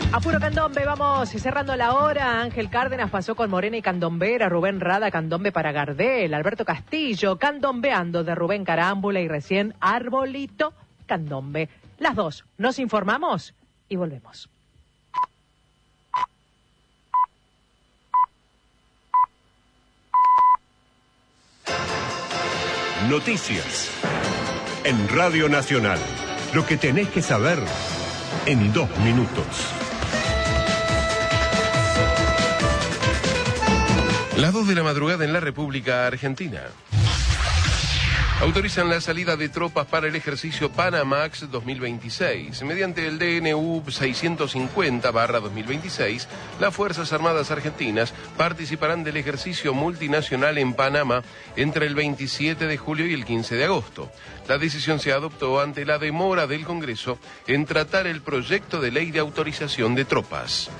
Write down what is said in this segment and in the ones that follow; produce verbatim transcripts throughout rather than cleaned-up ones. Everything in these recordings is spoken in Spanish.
A puro candombe, vamos cerrando la hora. Ángel Cárdenas pasó con Morena y Candombera, Rubén Rada, candombe para Gardel, Alberto Castillo, candombeando de Rubén Carámbula y recién Arbolito, candombe. Las dos, nos informamos y volvemos. Noticias en Radio Nacional. Lo que tenés que saber en dos minutos. Las dos de la madrugada en la República Argentina. Autorizan la salida de tropas para el ejercicio Panamax dos mil veintiséis. Mediante el D N U seiscientos cincuenta barra dos mil veintiséis, las Fuerzas Armadas Argentinas participarán del ejercicio multinacional en Panamá entre el veintisiete de julio y el quince de agosto. La decisión se adoptó ante la demora del Congreso en tratar el proyecto de ley de autorización de tropas.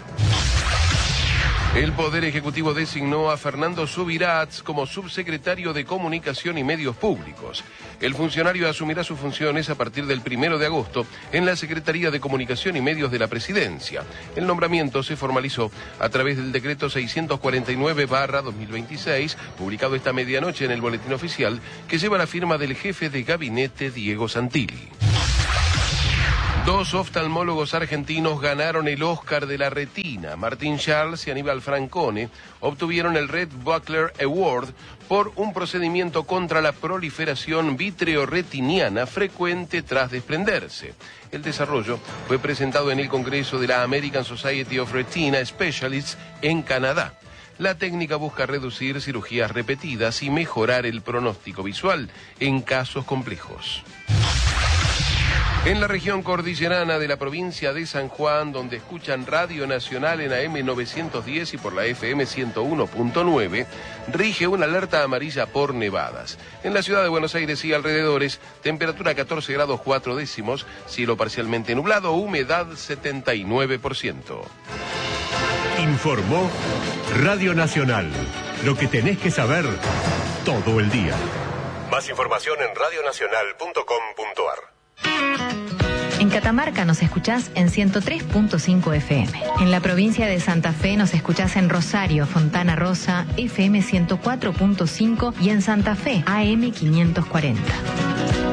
El Poder Ejecutivo designó a Fernando Subirats como subsecretario de Comunicación y Medios Públicos. El funcionario asumirá sus funciones a partir del primero de agosto en la Secretaría de Comunicación y Medios de la Presidencia. El nombramiento se formalizó a través del decreto seiscientos cuarenta y nueve barra dos mil veintiséis, publicado esta medianoche en el Boletín Oficial, que lleva la firma del jefe de gabinete Diego Santilli. Dos oftalmólogos argentinos ganaron el Oscar de la retina. Martín Charles y Aníbal Francone obtuvieron el Red Buckler Award por un procedimiento contra la proliferación vitreoretiniana frecuente tras desprenderse. El desarrollo fue presentado en el Congreso de la American Society of Retina Specialists en Canadá. La técnica busca reducir cirugías repetidas y mejorar el pronóstico visual en casos complejos. En la región cordillerana de la provincia de San Juan, donde escuchan Radio Nacional en A M novecientos diez y por la F M ciento uno punto nueve, rige una alerta amarilla por nevadas. En la ciudad de Buenos Aires y alrededores, temperatura catorce grados cuatro décimos, cielo parcialmente nublado, humedad setenta y nueve por ciento. Informó Radio Nacional. Lo que tenés que saber todo el día. Más información en radio nacional punto com punto a r. En Catamarca nos escuchás en ciento tres punto cinco F M. En la provincia de Santa Fe nos escuchás en Rosario, Fontana Rosa, F M ciento cuatro punto cinco y en Santa Fe, A M quinientos cuarenta.